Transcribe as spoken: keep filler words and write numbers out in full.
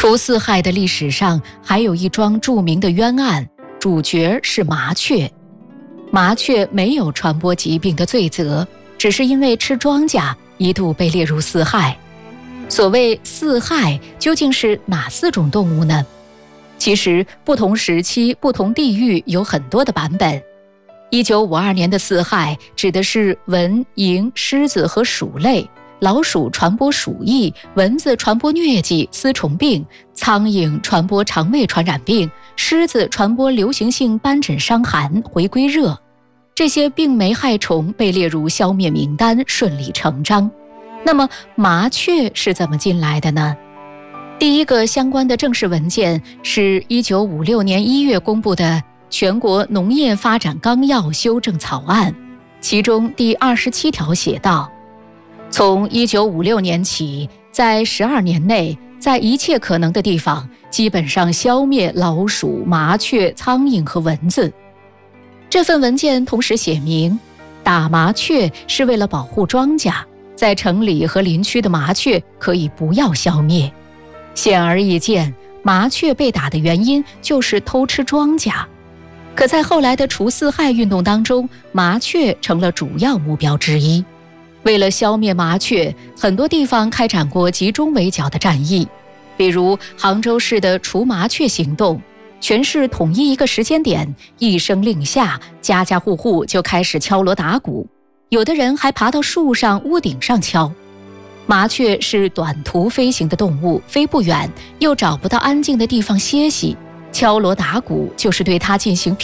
除四害的历史上还有一桩著名的冤案，主角是麻雀。麻雀没有传播疾病的罪责，只是因为吃庄稼一度被列入四害。所谓四害究竟是哪四种动物呢？其实不同时期不同地域有很多的版本。一九五二年的四害指的是蚊、蝇、狮子和鼠类，老鼠传播鼠疫，蚊子传播疟疾、丝虫病，苍蝇传播肠胃传染病，狮子传播流行性斑疹伤寒、回归热。这些病媒害虫被列入消灭名单，顺理成章。那么麻雀是怎么进来的呢？第一个相关的正式文件是一九五六年一月公布的《全国农业发展纲要》修正草案，其中第二十七条写道：从一九五六年起，在十二年内，在一切可能的地方，基本上消灭老鼠、麻雀、苍蝇和蚊子。这份文件同时写明，打麻雀是为了保护庄稼，在城里和林区的麻雀可以不要消灭。显而易见，麻雀被打的原因就是偷吃庄稼。可在后来的除四害运动当中，麻雀成了主要目标之一。为了消灭麻雀，很多地方开展过集中围剿的战役，比如杭州市的除麻雀行动，全市统一一个时间点，一声令下，家家户户就开始敲锣打鼓，有的人还爬到树上、屋顶上敲。麻雀是短途飞行的动物，飞不远，又找不到安静的地方歇息，敲锣打鼓就是对它进行